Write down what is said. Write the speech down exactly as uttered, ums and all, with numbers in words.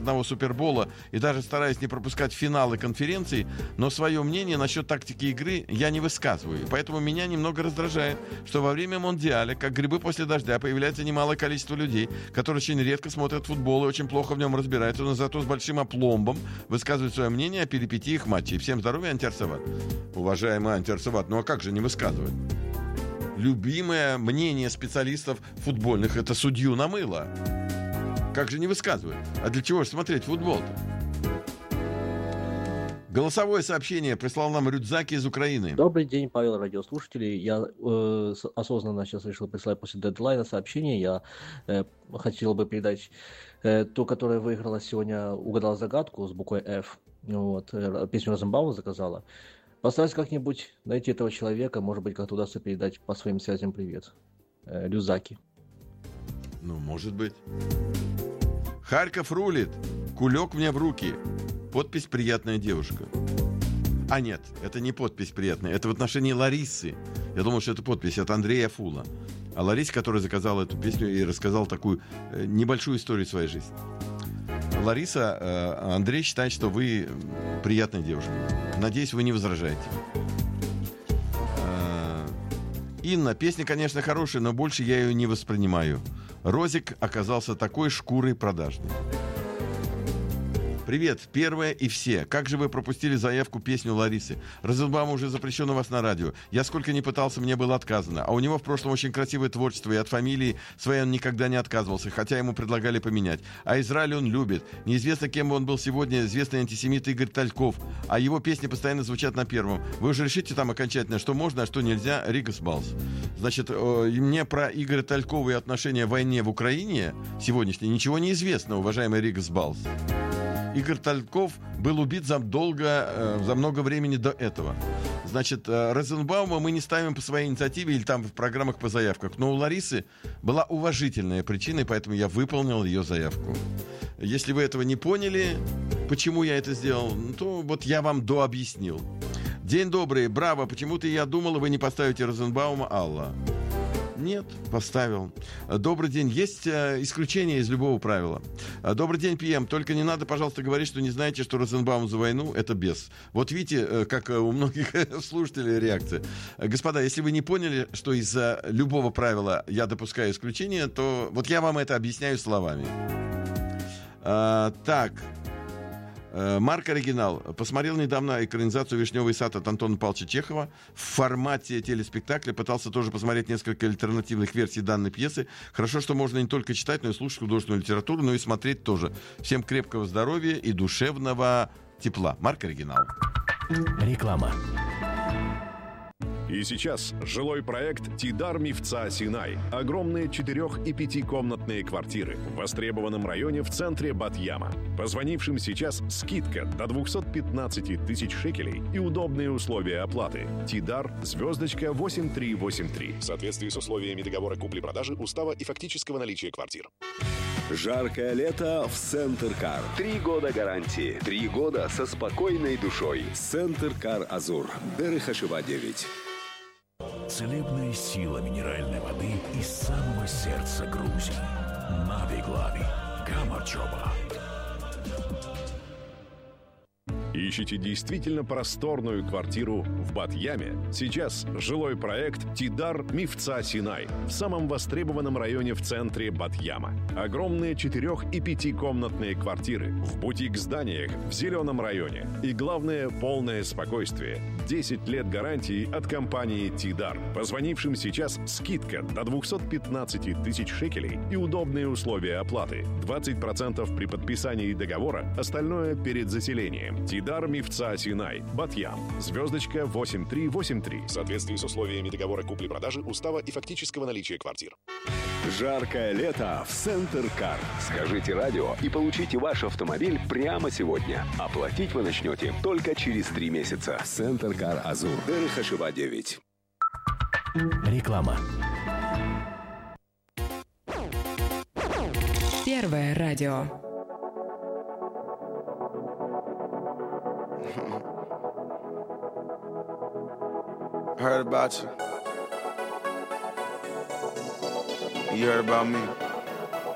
одного Супербола и даже стараюсь не пропускать финалы конференций, но свое мнение насчет тактики игры я не высказываю. Поэтому меня немного раздражает, что во время Мондиаля, как грибы после дождя, появляется немалое количество людей, которые очень редко смотрят футбол и очень плохо в нем разбираются, но зато с большим опломбом высказывают свое мнение о перипетиях матчей. Всем здоровья, Антиарсоват. Уважаемый Антиарсоват, ну а как же не высказывать? Любимое мнение специалистов футбольных — это судью намыло. Как же не высказывают? А для чего же смотреть футбол-то? Голосовое сообщение прислал нам Рюдзаки из Украины. Добрый день, Павел, радиослушатели. Я э, осознанно сейчас решил прислать после дедлайна сообщение. Я э, хотел бы передать э, ту, которая выиграла сегодня, угадала загадку с буквой F. Вот, э, песню Розенбаума заказала. Постараюсь как-нибудь найти этого человека, может быть, как-то удастся передать по своим связям привет. Э, Рюдзаки. Ну, может быть. Харьков рулит. Кулек мне в руки. Подпись «Приятная девушка». А нет, это не подпись приятная. Это в отношении Ларисы. Я думал, что это подпись от Андрея Фула. А Ларисе, которая заказала эту песню и рассказала такую э, небольшую историю своей жизни. Лариса, э, Андрей считает, что вы приятная девушка. Надеюсь, вы не возражаете. Э, Инна, песня, конечно, хорошая, но больше я ее не воспринимаю. Розик оказался такой шкурой продажной. Привет, первое и все. Как же вы пропустили заявку песню Ларисы? Розенбаум уже запрещен у вас на радио. Я сколько ни пытался, мне было отказано. А у него в прошлом очень красивое творчество, и от фамилии своей он никогда не отказывался, хотя ему предлагали поменять. А Израиль он любит. Неизвестно, кем бы он был сегодня, известный антисемит Игорь Тальков. А его песни постоянно звучат на первом. Вы уже решите там окончательно, что можно, а что нельзя. Ригас Балс. Значит, мне про Игоря Талькова и отношения в войне в Украине сегодняшней ничего не известно, уважаемый Ригас Балс. Игорь Тальков был убит задолго, за много времени до этого. Значит, Розенбаума мы не ставим по своей инициативе или там в программах по заявкам. Но у Ларисы была уважительная причина, и поэтому я выполнил ее заявку. Если вы этого не поняли, почему я это сделал, то вот я вам дообъяснил. День добрый, браво, почему-то я думала, вы не поставите Розенбаума, Алла. Нет, поставил. Добрый день. Есть э, исключение из любого правила. Добрый день, ПМ. Только не надо, пожалуйста, говорить, что не знаете, что Розенбаум за войну — это бес. Вот видите, э, как у многих слушателей реакция. Господа, если вы не поняли, что из-за любого правила я допускаю исключение, то вот я вам это объясняю словами. А, так... Марк Оригинал. Посмотрел недавно экранизацию «Вишневый сад» от Антона Павловича Чехова. В формате телеспектакля пытался тоже посмотреть несколько альтернативных версий данной пьесы. Хорошо, что можно не только читать, но и слушать художественную литературу, но и смотреть тоже. Всем крепкого здоровья и душевного тепла. Марк Оригинал. Реклама. И сейчас жилой проект «Тидар Мифца Синай». Огромные четырех- и пятикомнатные квартиры в востребованном районе в центре Бат-Яма. Позвонившим сейчас скидка до двести пятнадцать тысяч шекелей и удобные условия оплаты. Тидар, звездочка восемь три восемь три. В соответствии с условиями договора купли-продажи, устава и фактического наличия квартир. Жаркое лето в Центр Кар. Три года гарантии. Три года со спокойной душой. Центр Кар Азур. Дерехашева девять. Целебная сила минеральной воды из самого сердца Грузии. Нави-Глави. Гамарчоба. Ищите действительно просторную квартиру в Бат-Яме? Сейчас жилой проект «Тидар Мифца Синай» в самом востребованном районе в центре Бат-Яма. Огромные четырех- и пятикомнатные квартиры в бутик-зданиях в зеленом районе. И главное, полное спокойствие. десять лет гарантии от компании «Тидар». Позвонившим сейчас скидка до двести пятнадцать тысяч шекелей и удобные условия оплаты. двадцать процентов при подписании договора, остальное перед заселением. «Тидар Мифца Синай», Бат-Ям, звездочка восемь три восемь три. В соответствии с условиями договора купли-продажи, устава и фактического наличия квартир. Жаркое лето в Центр Кар. Скажите радио и получите ваш автомобиль прямо сегодня. Оплатить вы начнете только через три месяца. Центр Кар Азур. Дерехашева девять. Реклама. Первое радио. Heard about you. You heard about me.